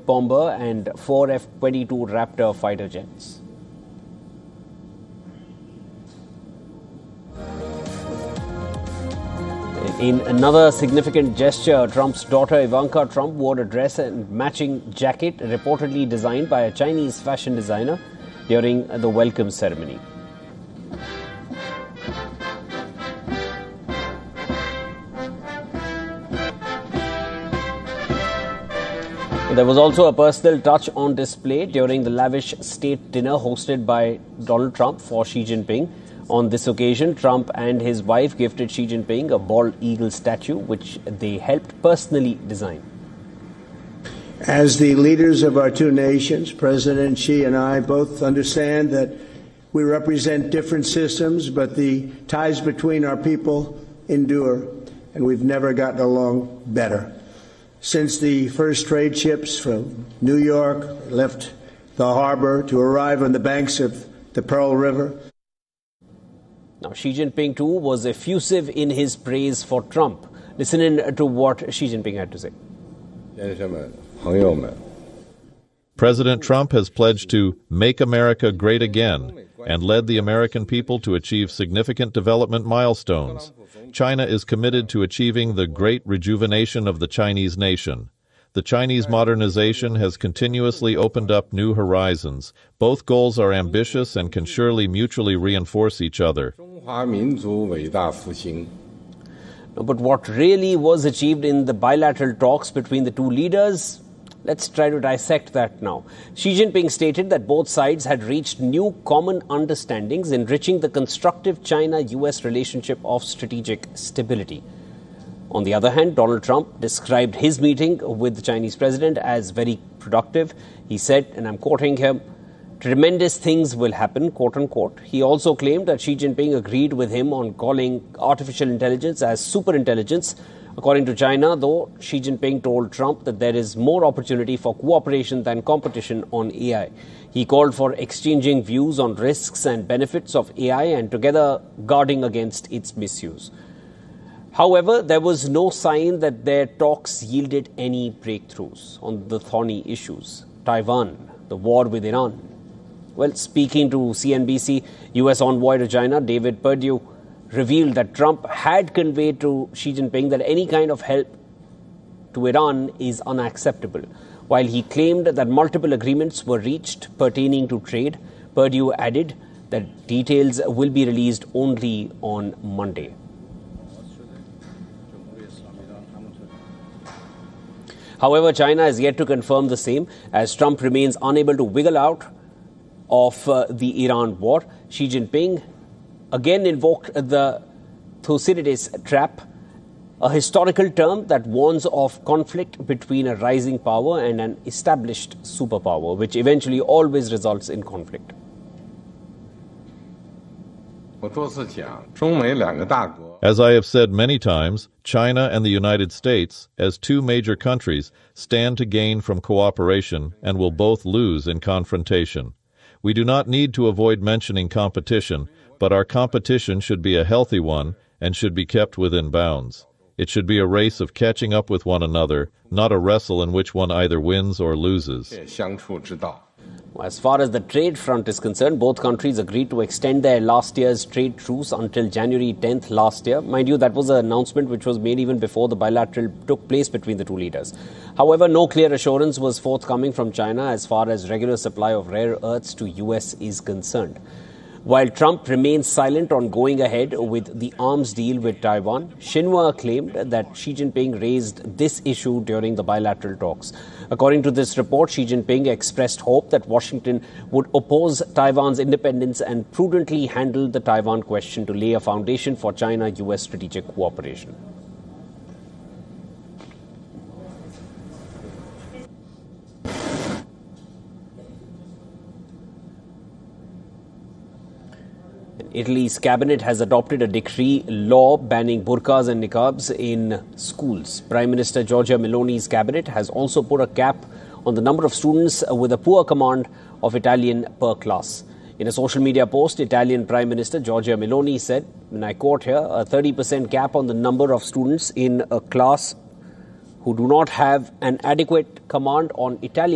bomber and 4 F-22 Raptor fighter jets. In another significant gesture, Trump's daughter Ivanka Trump wore a dress and matching jacket reportedly designed by a Chinese fashion designer during the welcome ceremony. There was also a personal touch on display during the lavish state dinner hosted by Donald Trump for Xi Jinping. On this occasion, Trump and his wife gifted Xi Jinping a bald eagle statue, which they helped personally design. As the leaders of our two nations, President Xi and I both understand that we represent different systems, but the ties between our people endure, and we've never gotten along better. Since the first trade ships from New York left the harbor to arrive on the banks of the Pearl River. Now, Xi Jinping, too, was effusive in his praise for Trump. Listen in to what Xi Jinping had to say. President Trump has pledged to make America great again and led the American people to achieve significant development milestones. China is committed to achieving the great rejuvenation of the Chinese nation. The Chinese modernization has continuously opened up new horizons. Both goals are ambitious and can surely mutually reinforce each other. But what really was achieved in the bilateral talks between the two leaders? Let's try to dissect that now. Xi Jinping stated that both sides had reached new common understandings, enriching the constructive China-US relationship of strategic stability. On the other hand, Donald Trump described his meeting with the Chinese president as very productive. He said, and I'm quoting him, "Tremendous things will happen," quote unquote. He also claimed that Xi Jinping agreed with him on calling artificial intelligence as superintelligence. According to China, though, Xi Jinping told Trump that there is more opportunity for cooperation than competition on AI. He called for exchanging views on risks and benefits of AI and together guarding against its misuse. However, there was no sign that their talks yielded any breakthroughs on the thorny issues. Taiwan, the war with Iran. Well, speaking to CNBC, U.S. envoy to China, David Perdue, revealed that Trump had conveyed to Xi Jinping that any kind of help to Iran is unacceptable. While he claimed that multiple agreements were reached pertaining to trade, Perdue added that details will be released only on Monday. However, China is yet to confirm the same, as Trump remains unable to wiggle out of the Iran war. Xi Jinping again invoked the Thucydides trap, a historical term that warns of conflict between a rising power and an established superpower, which eventually always results in conflict. As I have said many times, China and the United States, as two major countries, stand to gain from cooperation and will both lose in confrontation. We do not need to avoid mentioning competition, but our competition should be a healthy one and should be kept within bounds. It should be a race of catching up with one another, not a wrestle in which one either wins or loses. As far as the trade front is concerned, both countries agreed to extend their last year's trade truce until January 10th last year. Mind you, that was an announcement which was made even before the bilateral took place between the two leaders. However, no clear assurance was forthcoming from China as far as regular supply of rare earths to US is concerned. While Trump remains silent on going ahead with the arms deal with Taiwan, Xinhua claimed that Xi Jinping raised this issue during the bilateral talks. According to this report, Xi Jinping expressed hope that Washington would oppose Taiwan's independence and prudently handle the Taiwan question to lay a foundation for China-US strategic cooperation. Italy's cabinet has adopted a decree law banning burqas and niqabs in schools. Prime Minister Giorgia Meloni's cabinet has also put a cap on the number of students with a poor command of Italian per class. In a social media post, Italian Prime Minister Giorgia Meloni said, and I quote here, a 30% cap on the number of students in a class who do not have an adequate command on Italian